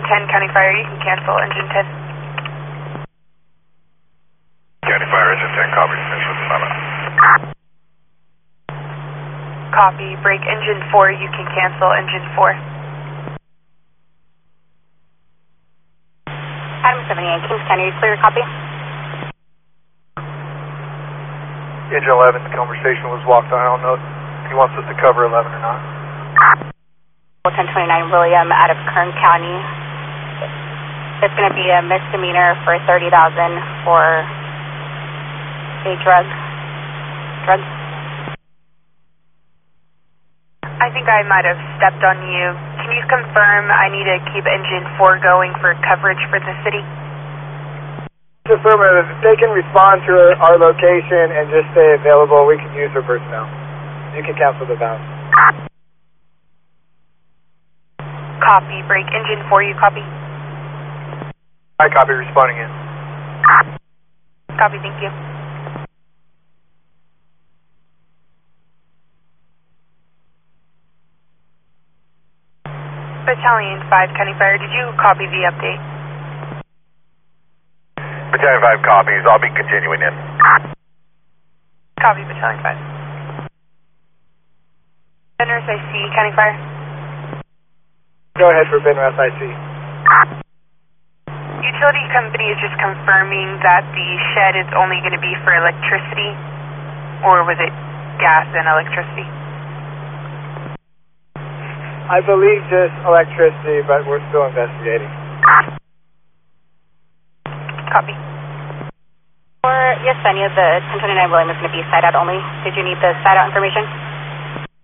10, County Fire, you can cancel engine 10. County Fire, engine 10, copy, finish with the memo. Copy, break engine 4, you can cancel engine 4. Adam 78, Kings County, clear, copy. Engine 11, the conversation was walked on. I don't know if he wants us to cover 11 or not. 1029 William out of Kern County. It's going to be a misdemeanor for $30,000 for a drug. I think I might have stepped on you. Can you confirm I need to keep engine 4 going for coverage for the city? Affirmative. If they can respond to our location and just stay available, we can use their personnel. You can cancel the bounce. Copy, break engine 4, you copy? I copy, responding in. Copy, thank you. Battalion 5, County Fire, did you copy the update? Battalion 5 copies, I'll be continuing in. Copy, Battalion 5. Benrus, I see, County Fire. Go ahead for Benrus, I see. Utility company is just confirming that the shed is only going to be for electricity, or was it gas and electricity? I believe just electricity, but we're still investigating. Copy. For Yesenia, the 1029 William is going to be side out only. Did you need the side out information?